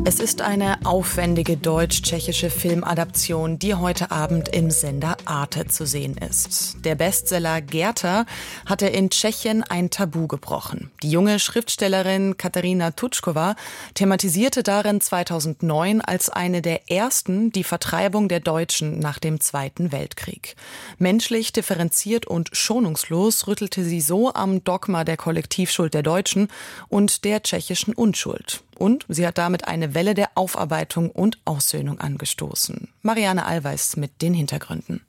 Es ist eine aufwendige deutsch-tschechische Filmadaption, die heute Abend im Sender Arte zu sehen ist. Der Bestseller Gerta hatte in Tschechien ein Tabu gebrochen. Die junge Schriftstellerin Kateřina Tučková thematisierte darin 2009 als eine der ersten die Vertreibung der Deutschen nach dem Zweiten Weltkrieg. Menschlich, differenziert und schonungslos rüttelte sie so am Dogma der Kollektivschuld der Deutschen und der tschechischen Unschuld. Und sie hat damit eine Welle der Aufarbeitung und Aussöhnung angestoßen. Marianne Allweis mit den Hintergründen.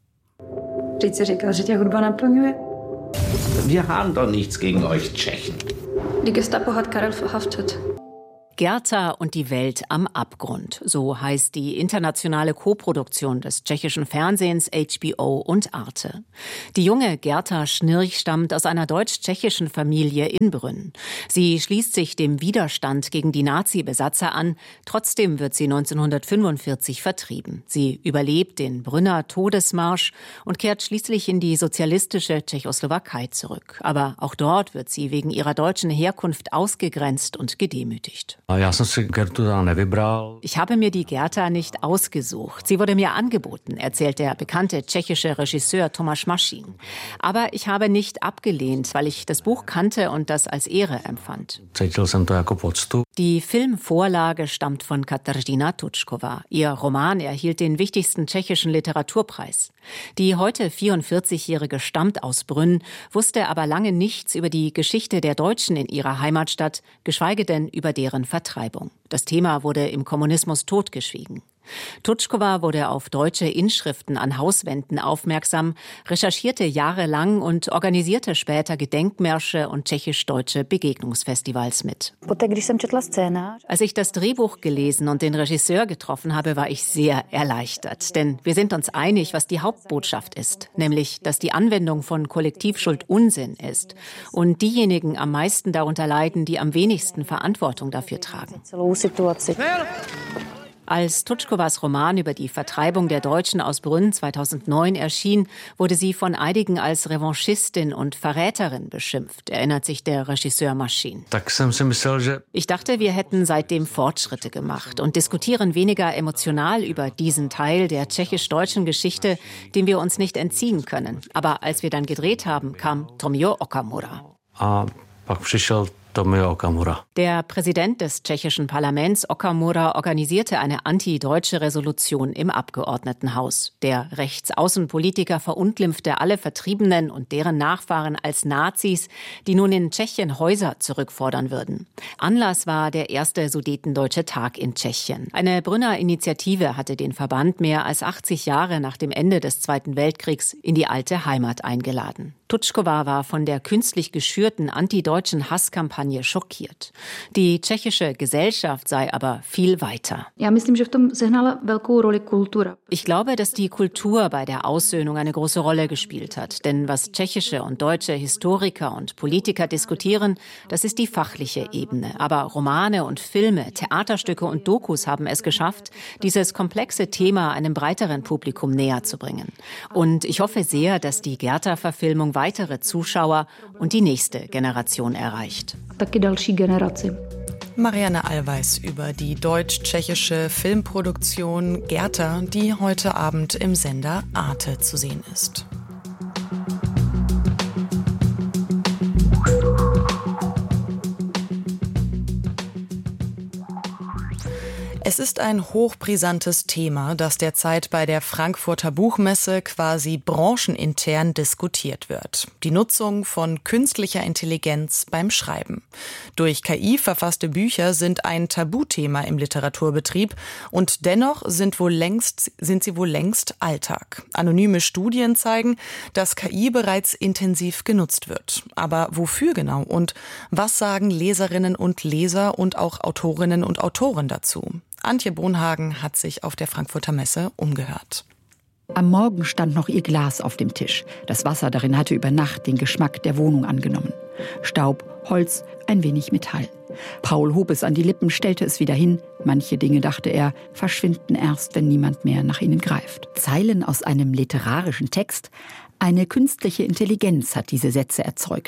Wir haben doch nichts gegen euch Tschechen. Die Gestapo hat Karel verhaftet. Gerta und die Welt am Abgrund. So heißt die internationale Koproduktion des tschechischen Fernsehens HBO und Arte. Die junge Gerta Schnirch stammt aus einer deutsch-tschechischen Familie in Brünn. Sie schließt sich dem Widerstand gegen die Nazi-Besatzer an. Trotzdem wird sie 1945 vertrieben. Sie überlebt den Brünner Todesmarsch und kehrt schließlich in die sozialistische Tschechoslowakei zurück. Aber auch dort wird sie wegen ihrer deutschen Herkunft ausgegrenzt und gedemütigt. Ich habe mir die Gerta nicht ausgesucht. Sie wurde mir angeboten, erzählt der bekannte tschechische Regisseur Tomáš Mašín. Aber ich habe nicht abgelehnt, weil ich das Buch kannte und das als Ehre empfand. Die Filmvorlage stammt von Kateřina Tučková. Ihr Roman erhielt den wichtigsten tschechischen Literaturpreis. Die heute 44-Jährige stammt aus Brünn, wusste aber lange nichts über die Geschichte der Deutschen in ihrer Heimatstadt, geschweige denn über deren Vertreibung. Das Thema wurde im Kommunismus totgeschwiegen. Tučková wurde auf deutsche Inschriften an Hauswänden aufmerksam, recherchierte jahrelang und organisierte später Gedenkmärsche und tschechisch-deutsche Begegnungsfestivals mit. Als ich das Drehbuch gelesen und den Regisseur getroffen habe, war ich sehr erleichtert. Denn wir sind uns einig, was die Hauptbotschaft ist. Nämlich, dass die Anwendung von Kollektivschuld Unsinn ist. Und diejenigen am meisten darunter leiden, die am wenigsten Verantwortung dafür tragen. Als Tučkovás Roman über die Vertreibung der Deutschen aus Brünn 2009 erschien, wurde sie von einigen als Revanchistin und Verräterin beschimpft, erinnert sich der Regisseur Mašín. Ich dachte, wir hätten seitdem Fortschritte gemacht und diskutieren weniger emotional über diesen Teil der tschechisch-deutschen Geschichte, dem wir uns nicht entziehen können. Aber als wir dann gedreht haben, kam Tomio Okamura. Der Präsident des tschechischen Parlaments, Okamura, organisierte eine anti-deutsche Resolution im Abgeordnetenhaus. Der Rechtsaußenpolitiker verunglimpfte alle Vertriebenen und deren Nachfahren als Nazis, die nun in Tschechien Häuser zurückfordern würden. Anlass war der erste Sudetendeutsche Tag in Tschechien. Eine Brünner Initiative hatte den Verband mehr als 80 Jahre nach dem Ende des Zweiten Weltkriegs in die alte Heimat eingeladen. Tučková war von der künstlich geschürten antideutschen Hasskampagne schockiert. Die tschechische Gesellschaft sei aber viel weiter. Ich glaube, dass die Kultur bei der Aussöhnung eine große Rolle gespielt hat. Denn was tschechische und deutsche Historiker und Politiker diskutieren, das ist die fachliche Ebene. Aber Romane und Filme, Theaterstücke und Dokus haben es geschafft, dieses komplexe Thema einem breiteren Publikum näher zu bringen. Und ich hoffe sehr, dass die Gerta-Verfilmung weitere Zuschauer und die nächste Generation erreicht. Marianne Allweis über die deutsch-tschechische Filmproduktion Gerta, die heute Abend im Sender Arte zu sehen ist. Es ist ein hochbrisantes Thema, das derzeit bei der Frankfurter Buchmesse quasi branchenintern diskutiert wird. Die Nutzung von künstlicher Intelligenz beim Schreiben. Durch KI verfasste Bücher sind ein Tabuthema im Literaturbetrieb und dennoch sind sie wohl längst Alltag. Anonyme Studien zeigen, dass KI bereits intensiv genutzt wird. Aber wofür genau und was sagen Leserinnen und Leser und auch Autorinnen und Autoren dazu? Antje Bonhagen hat sich auf der Frankfurter Messe umgehört. Am Morgen stand noch ihr Glas auf dem Tisch. Das Wasser darin hatte über Nacht den Geschmack der Wohnung angenommen. Staub, Holz, ein wenig Metall. Paul hob es an die Lippen, stellte es wieder hin. Manche Dinge, dachte er, verschwinden erst, wenn niemand mehr nach ihnen greift. Zeilen aus einem literarischen Text. Eine künstliche Intelligenz hat diese Sätze erzeugt.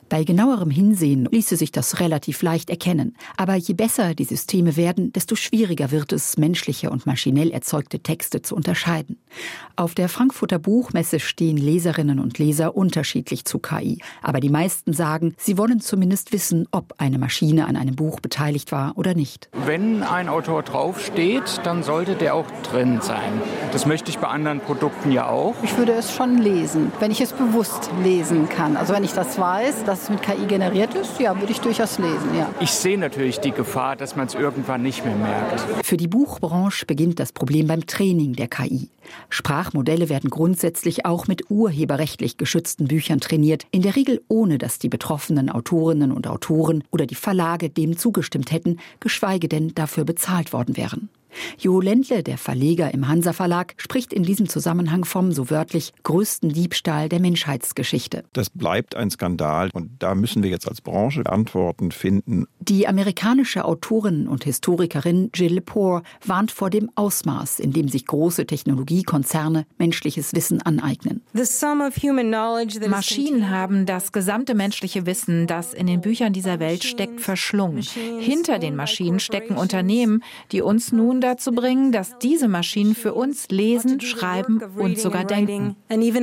Bei genauerem Hinsehen ließe sich das relativ leicht erkennen. Aber je besser die Systeme werden, desto schwieriger wird es, menschliche und maschinell erzeugte Texte zu unterscheiden. Auf der Frankfurter Buchmesse stehen Leserinnen und Leser unterschiedlich zu KI. Aber die meisten sagen, sie wollen zumindest wissen, ob eine Maschine an einem Buch beteiligt war oder nicht. Wenn ein Autor draufsteht, dann sollte der auch drin sein. Das möchte ich bei anderen Produkten ja auch. Ich würde es schon lesen, wenn ich es bewusst lesen kann. Also wenn ich das weiß, dass es mit KI generiert ist, ja, würde ich durchaus lesen, ja. Ich sehe natürlich die Gefahr, dass man es irgendwann nicht mehr merkt. Für die Buchbranche beginnt das Problem beim Training der KI. Sprachmodelle werden grundsätzlich auch mit urheberrechtlich geschützten Büchern trainiert, in der Regel ohne, dass die betroffenen Autorinnen und Autoren oder die Verlage dem zugestimmt hätten, geschweige denn dafür bezahlt worden wären. Jo Ländle, der Verleger im Hansa Verlag, spricht in diesem Zusammenhang vom, so wörtlich, größten Diebstahl der Menschheitsgeschichte. Das bleibt ein Skandal und da müssen wir jetzt als Branche Antworten finden. Die amerikanische Autorin und Historikerin Jill Lepore warnt vor dem Ausmaß, in dem sich große Technologiekonzerne menschliches Wissen aneignen. Maschinen haben das gesamte menschliche Wissen, das in den Büchern dieser Welt steckt, verschlungen. Hinter den Maschinen stecken Unternehmen, die uns nun dazu bringen, dass diese Maschinen für uns lesen, schreiben und sogar denken.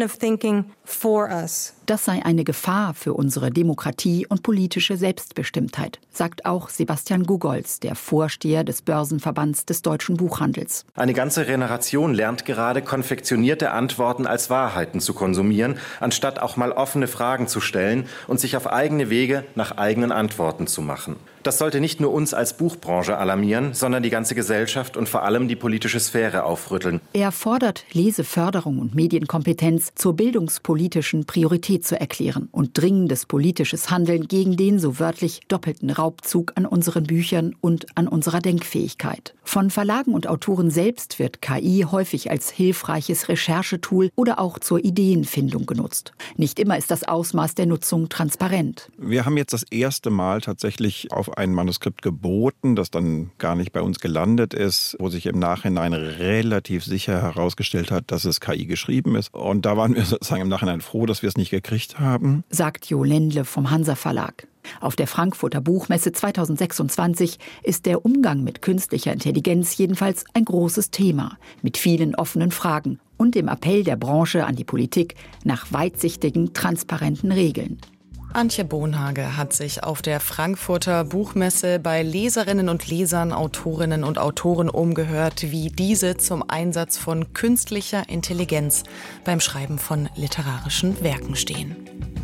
Das sei eine Gefahr für unsere Demokratie und politische Selbstbestimmtheit, sagt auch Sebastian Gugolz, der Vorsteher des Börsenverbands des deutschen Buchhandels. Eine ganze Generation lernt gerade, konfektionierte Antworten als Wahrheiten zu konsumieren, anstatt auch mal offene Fragen zu stellen und sich auf eigene Wege nach eigenen Antworten zu machen. Das sollte nicht nur uns als Buchbranche alarmieren, sondern die ganze Gesellschaft und vor allem die politische Sphäre aufrütteln. Er fordert, Leseförderung und Medienkompetenz zur bildungspolitischen Priorität zu erklären und dringendes politisches Handeln gegen den, so wörtlich, doppelten Raubzug an unseren Büchern und an unserer Denkfähigkeit. Von Verlagen und Autoren selbst wird KI häufig als hilfreiches Recherchetool oder auch zur Ideenfindung genutzt. Nicht immer ist das Ausmaß der Nutzung transparent. Wir haben jetzt das erste Mal tatsächlich auf ein Manuskript geboten, das dann gar nicht bei uns gelandet ist, wo sich im Nachhinein relativ sicher herausgestellt hat, dass es KI geschrieben ist. Und da waren wir sozusagen im Nachhinein froh, dass wir es nicht gekriegt haben. Sagt Jo Ländle vom Hansa Verlag. Auf der Frankfurter Buchmesse 2026 ist der Umgang mit künstlicher Intelligenz jedenfalls ein großes Thema, mit vielen offenen Fragen und dem Appell der Branche an die Politik nach weitsichtigen, transparenten Regeln. Antje Bonhage hat sich auf der Frankfurter Buchmesse bei Leserinnen und Lesern, Autorinnen und Autoren umgehört, wie diese zum Einsatz von künstlicher Intelligenz beim Schreiben von literarischen Werken stehen.